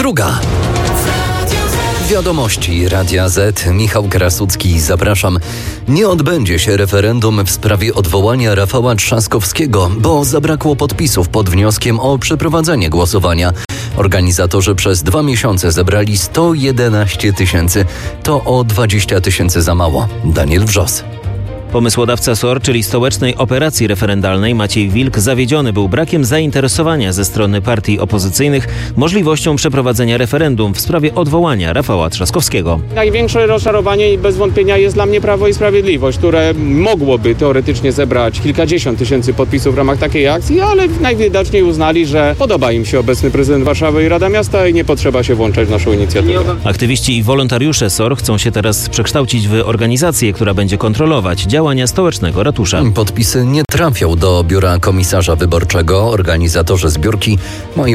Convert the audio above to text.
2. Wiadomości Radia Z. Michał Krasucki, zapraszam. Nie odbędzie się referendum w sprawie odwołania Rafała Trzaskowskiego, bo zabrakło podpisów pod wnioskiem o przeprowadzenie głosowania. Organizatorzy przez 2 miesiące zebrali 111 000. To o 20 000 za mało. Daniel Wrzos. Pomysłodawca SOR, czyli Stołecznej Operacji Referendalnej, Maciej Wilk, zawiedziony był brakiem zainteresowania ze strony partii opozycyjnych możliwością przeprowadzenia referendum w sprawie odwołania Rafała Trzaskowskiego. Największe rozczarowanie i bez wątpienia jest dla mnie Prawo i Sprawiedliwość, które mogłoby teoretycznie zebrać kilkadziesiąt tysięcy podpisów w ramach takiej akcji, ale najwidoczniej uznali, że podoba im się obecny prezydent Warszawy i Rada Miasta i nie potrzeba się włączać w naszą inicjatywę. Aktywiści i wolontariusze SOR chcą się teraz przekształcić w organizację, która będzie kontrolować działania stołecznego ratusza. Podpisy nie trafią do biura komisarza wyborczego. Organizatorzy zbiórki mają